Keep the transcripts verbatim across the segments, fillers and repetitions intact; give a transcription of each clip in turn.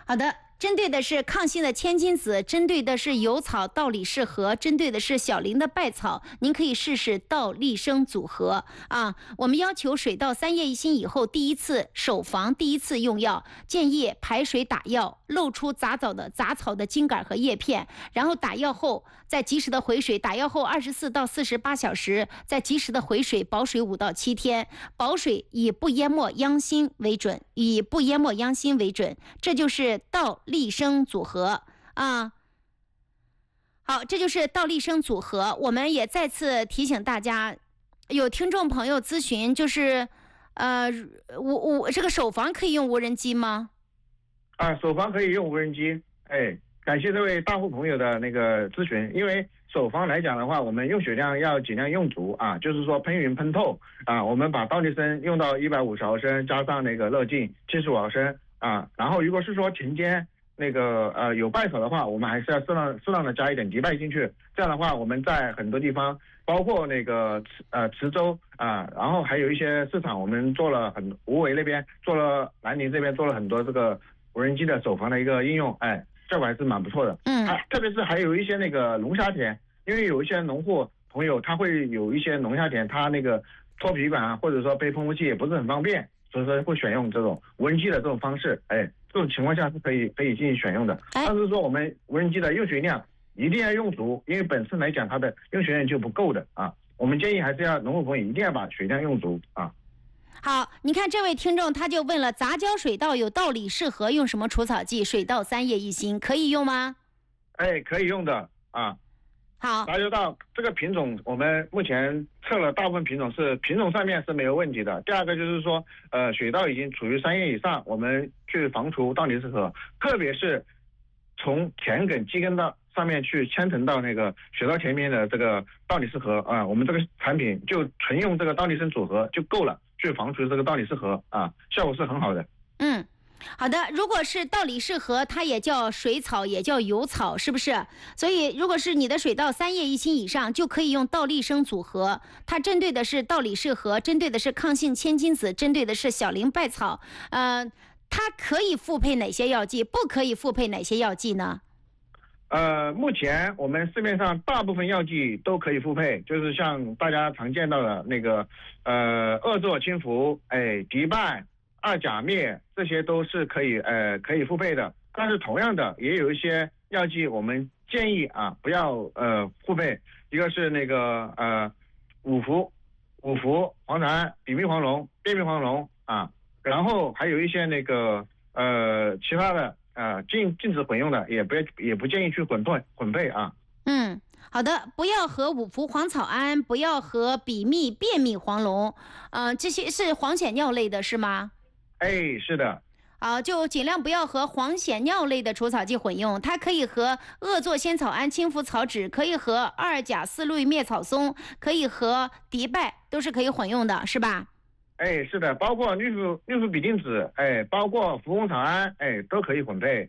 好的，针对的是抗性的千金子，针对的是油草倒理适合，针对的是小龄的败草，您可以试试倒立生组合啊。我们要求水稻三叶一心以后，第一次首防第一次用药，建议排水打药，露出杂草的杂草的茎秆和叶片，然后打药后再及时的回水，打药后二十四到四十八小时再及时的回水，保水五到七天，保水以不淹没秧心为准，以不淹没秧心为准，这就是倒立生组合啊。好，这就是倒立生组合。我们也再次提醒大家，有听众朋友咨询，就是呃，无无这个手房可以用无人机吗？ 啊，手房可以用无人机。哎，感谢这位大户朋友的那个咨询。因为手房来讲的话，我们用水量要尽量用足啊，就是说喷匀喷透啊。我们把倒立生用到一百五十毫升，加上那个乐净七十五毫升啊。然后如果是说田间那个呃有败草的话，我们还是要适当适当的加一点敌败进去。这样的话，我们在很多地方，包括那个呃池州啊，然后还有一些市场，我们做了很无为那边做了南宁这边做了很多这个无人机的手房的一个应用，哎，效果还是蛮不错的。 嗯， 啊，特别是还有一些那个龙虾田，因为有一些农户朋友他会有一些龙虾田，他那个脱皮管啊，或者说背喷雾器也不是很方便，所以说会选用这种无人机的这种方式，哎。这种情况下是可以可以进行选用的，但是说我们无人机的用水量一定要用足，因为本身来讲它的用水量就不够的啊。我们建议还是要农户朋友一定要把水量用足啊。 好，你看这位听众他就问了，杂交水稻有道理适合用什么除草剂？水稻三叶一心可以用吗？ 哎，可以用的啊。 好， 杂交稻这个品种，我们目前测了大部分品种是品种上面是没有问题的。第二个就是说，呃，水稻已经处于三叶以上，我们去防除倒理适合，特别是从田埂基根到上面去牵藤到那个水稻田面的这个倒理适合啊，我们这个产品就纯用这个倒立生组合就够了，去防除这个倒理适合啊，效果是很好的。 嗯。好的，如果是倒理适合，它也叫水草，也叫油草，是不是？所以如果是你的水稻三叶一心以上，就可以用倒立生组合。它针对的是倒理适合，针对的是抗性千金子，针对的是小龄败草。呃，它可以复配哪些药剂？不可以复配哪些药剂呢？ 呃，目前我们市面上大部分药剂都可以复配，就是像大家常见到的那个呃恶唑氢氟，哎，敌败。二甲灭这些都是可以呃可以复配的，但是同样的也有一些药剂我们建议啊不要呃复配，一个是那个呃五氟、五氟、黄草胺、比密黄龙、变密黄龙啊，然后还有一些那个呃其他的呃禁禁止混用的，也不也不建议去混配混配啊。 嗯。好的，不要和五氟黄草胺，不要和比密变密黄龙，呃，这些是黄藓尿类的是吗？ 哎，是的。 好，就尽量不要和黄藓尿类的除草剂混用，它可以和恶唑仙草胺、氢氟草酯，可以和二甲四氯灭草松，可以和敌败，都是可以混用的，是吧？ 哎，是的，包括氯氟氯氟比定酯，哎，包括氟红草胺，哎，都可以混配。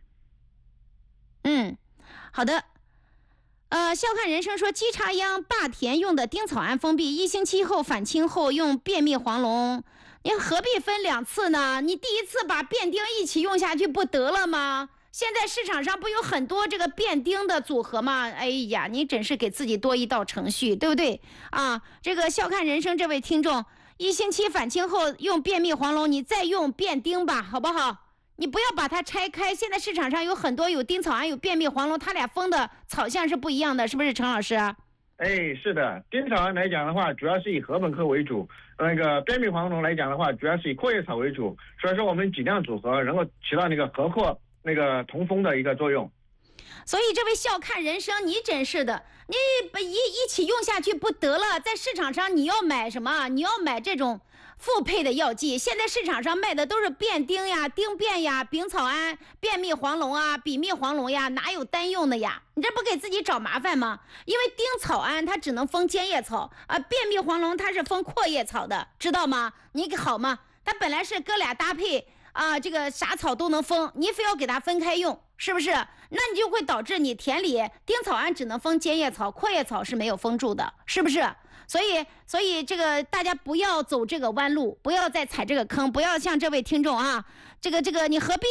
嗯，好的。呃，笑看人生说，鸡插秧霸田用的丁草胺封闭，一星期后返青后用变密黄龙，你何必分两次呢？你第一次把变丁一起用下去不得了吗？现在市场上不有很多这个变丁的组合吗？哎呀，你真是给自己多一道程序，对不对啊？这个笑看人生这位听众，一星期返青后用变密黄龙，你再用变丁吧，好不好？你不要把它拆开，现在市场上有很多有丁草胺有变密黄龙，它俩封的草相是不一样的，是不是陈老师？ 哎，是的，丁草胺来讲的话，主要是以禾本科为主；那个变密黄龙来讲的话，主要是以阔叶草为主。所以说，我们尽量组合，能够起到那个合扩、那个同风的一个作用。 所以这位笑看人生，你真是的，你一一起用下去不得了，在市场上你要买什么？你要买这种复配的药剂，现在市场上卖的都是变丁呀、丁变呀、丙草胺、变密黄龙啊、比密黄龙呀，哪有单用的呀？你这不给自己找麻烦吗？因为丁草胺它只能封尖叶草啊，变密黄龙它是封阔叶草的，知道吗？你好吗？它本来是哥俩搭配啊，这个啥草都能封，你非要给它分开用，是不是？那你就会导致你田里丁草胺只能封尖叶草，阔叶草是没有封住的，是不是？所以，所以这个大家不要走这个弯路，不要再踩这个坑，不要像这位听众啊，这个这个你何必